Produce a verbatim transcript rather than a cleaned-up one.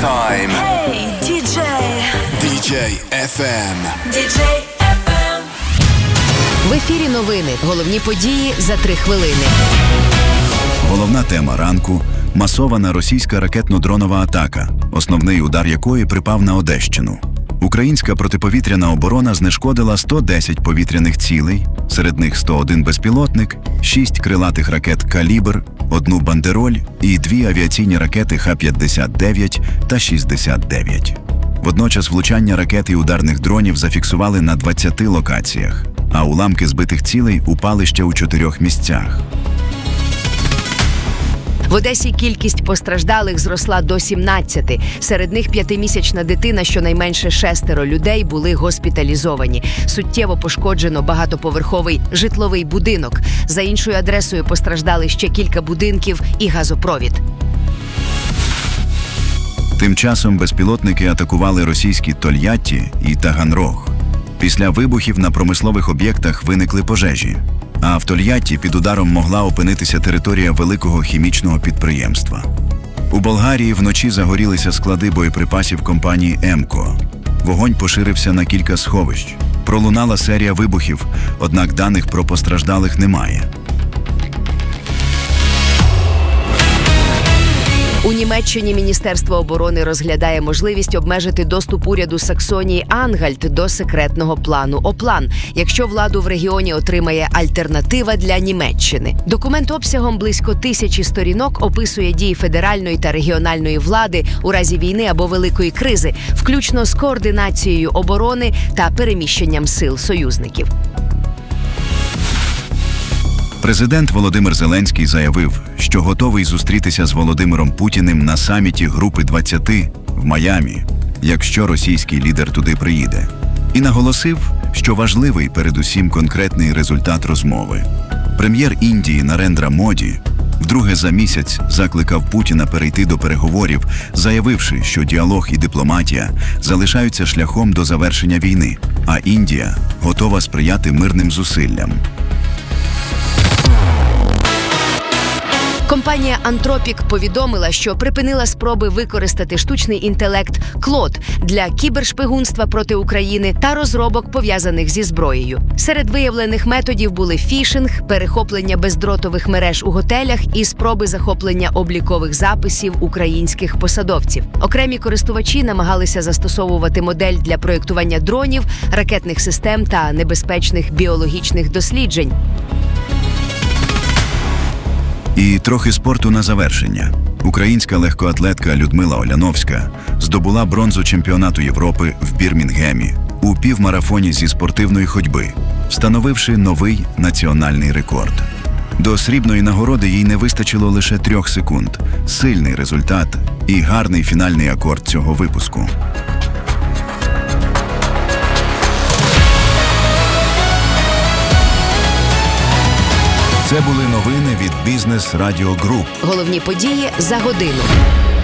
time. Hey, ді джей. ді джей еф ем. ді джей еф ем. В ефірі новини. Головні події за три хвилини. Головна тема ранку – масована російська ракетно-дронова атака, основний удар якої припав на Одещину. Українська протиповітряна оборона знешкодила сто десять повітряних цілей, серед них сто один безпілотник, шість крилатих ракет «Калібр», одну «Бандероль» і дві авіаційні ракети Х п'ятдесят дев'ять та шістдесят дев'ять. Водночас влучання ракет і ударних дронів зафіксували на двадцяти локаціях, а уламки збитих цілей упали ще у чотирьох місцях. В Одесі кількість постраждалих зросла до сімнадцяти. Серед них п'ятимісячна дитина, щонайменше шестеро людей були госпіталізовані. Суттєво пошкоджено багатоповерховий житловий будинок. За іншою адресою постраждали ще кілька будинків і газопровід. Тим часом безпілотники атакували російські Тольятті і Таганрог. Після вибухів на промислових об'єктах виникли пожежі. А в Тольятті під ударом могла опинитися територія великого хімічного підприємства. У Болгарії вночі загорілися склади боєприпасів компанії «Емко». Вогонь поширився на кілька сховищ. Пролунала серія вибухів, однак даних про постраждалих немає. У Німеччині Міністерство оборони розглядає можливість обмежити доступ уряду Саксонії-Ангальт до секретного плану «Оплан», якщо владу в регіоні отримає альтернатива для Німеччини. Документ обсягом близько тисячі сторінок описує дії федеральної та регіональної влади у разі війни або великої кризи, включно з координацією оборони та переміщенням сил союзників. Президент Володимир Зеленський заявив, що готовий зустрітися з Володимиром Путіним на саміті Групи двадцяти в Майамі, якщо російський лідер туди приїде. І наголосив, що важливий передусім конкретний результат розмови. Прем'єр Індії Нарендра Моді вдруге за місяць закликав Путіна перейти до переговорів, заявивши, що діалог і дипломатія залишаються шляхом до завершення війни, а Індія готова сприяти мирним зусиллям. Компанія Антропік повідомила, що припинила спроби використати штучний інтелект Клод для кібершпигунства проти України та розробок, пов'язаних зі зброєю. Серед виявлених методів були фішинг, перехоплення бездротових мереж у готелях і спроби захоплення облікових записів українських посадовців. Окремі користувачі намагалися застосовувати модель для проєктування дронів, ракетних систем та небезпечних біологічних досліджень. І трохи спорту на завершення. Українська легкоатлетка Людмила Оляновська здобула бронзу чемпіонату Європи в Бірмінгемі у півмарафоні зі спортивної ходьби, встановивши новий національний рекорд. До срібної нагороди їй не вистачило лише трьох секунд. Сильний результат і гарний фінальний акорд цього випуску. Це були новини від Бізнес Радіо Груп. Головні події за годину.